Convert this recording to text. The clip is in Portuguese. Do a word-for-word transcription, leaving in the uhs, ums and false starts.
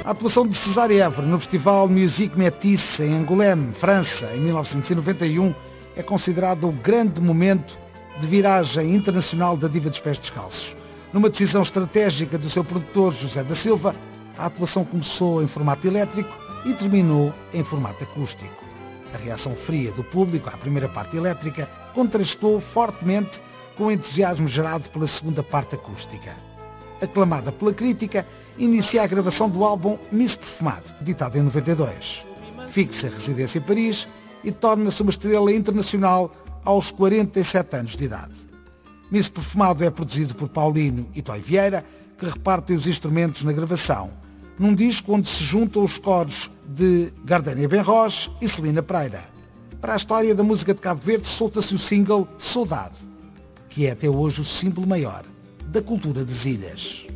A atuação de César Évora no Festival Musique Métis em Angoulême, França, em mil novecentos e noventa e um, é considerado o grande momento de viragem internacional da diva dos pés descalços. Numa decisão estratégica do seu produtor José da Silva, a atuação começou em formato elétrico e terminou em formato acústico. A reação fria do público à primeira parte elétrica contrastou fortemente com o entusiasmo gerado pela segunda parte acústica. Aclamada pela crítica, inicia a gravação do álbum Miss Perfumado, editado em noventa e dois. Fixa residência em Paris e torna-se uma estrela internacional aos quarenta e sete anos de idade. Miss Perfumado é produzido por Paulino e Toy Vieira, que repartem os instrumentos na gravação, num disco onde se juntam os coros de Gardenia Benroche e Celina Pereira. Para a história da música de Cabo Verde, solta-se o single Saudade, que é até hoje o símbolo maior da cultura das ilhas.